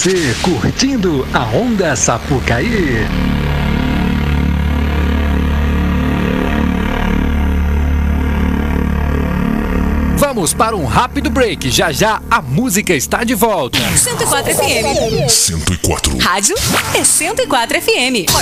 você curtindo a Onda Sapucaí. Vamos para um rápido break. Já já a música está de volta. 104 FM. 104. Rádio é 104 FM.